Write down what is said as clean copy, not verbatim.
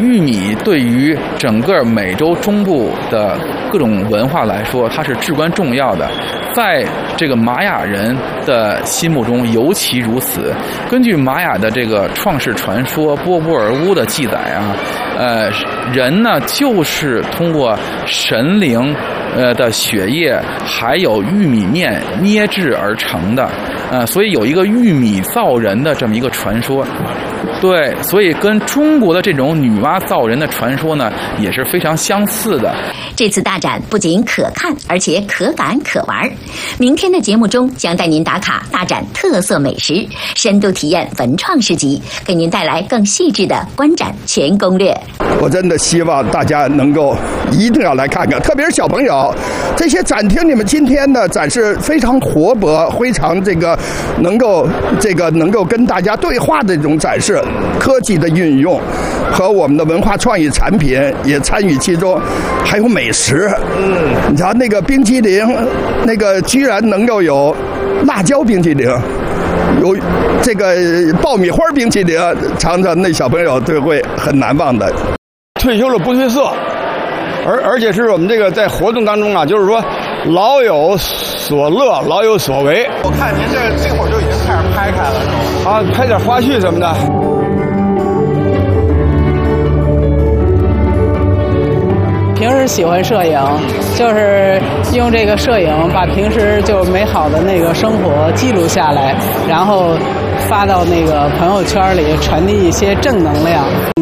玉米对于整个美洲中部的各种文化来说，它是至关重要的，在这个玛雅人的心目中尤其如此。根据玛雅的这个创世传说波波尔乌的记载啊，人呢就是通过神灵的血液还有玉米面捏制而成的，所以有一个玉米造人的这么一个传说。对，所以跟中国的这种女娲造人的传说呢，也是非常相似的。 这次大展不仅可看，而且可感可玩。明天的节目中将带您打卡大展特色美食，深度体验文创市集，给您带来更细致的观展全攻略。 我真的希望大家能够一定要来看看，特别是小朋友，这些展厅你们今天的展示非常活泼，非常能够跟大家对话的这种展示，科技的运用和我们的文化创意产品也参与其中，还有美食。你瞧那个冰淇淋，那个居然能够有辣椒冰淇淋，有这个爆米花冰淇淋，尝尝那小朋友都会很难忘的。 退休了不褪色，而且是我们这个在活动当中啊，就是说老有所乐，老有所为。 我看您这会儿就已经开始拍开了，是吧？ 啊，拍点花絮什么的。 平时喜欢摄影，就是用这个摄影把平时就美好的那个生活记录下来，然后发到那个朋友圈里，传递一些正能量。